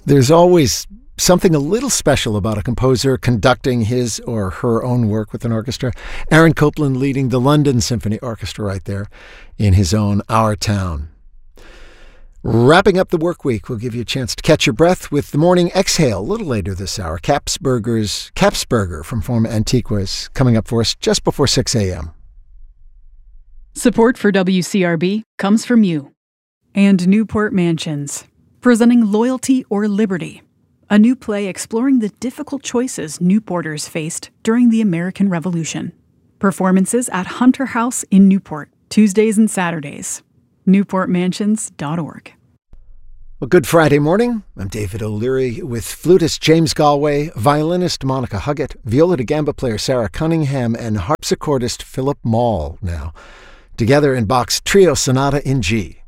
There's always something a little special about a composer conducting his or her own work with an orchestra. Aaron Copland leading the London Symphony Orchestra right there in his own Our Town. Wrapping up the work week, we'll give you a chance to catch your breath with the Morning Exhale a little later this hour. Capsberger from Forma Antiqua is coming up for us just before 6 a.m. Support for WCRB comes from you and Newport Mansions, presenting Loyalty or Liberty, a new play exploring the difficult choices Newporters faced during the American Revolution. Performances at Hunter House in Newport, Tuesdays and Saturdays. NewportMansions.org. Well, good Friday morning. I'm David O'Leary with flutist James Galway, violinist Monica Huggett, viola da gamba player Sarah Cunningham, and harpsichordist Philip Mall now, together in Bach's Trio Sonata in G.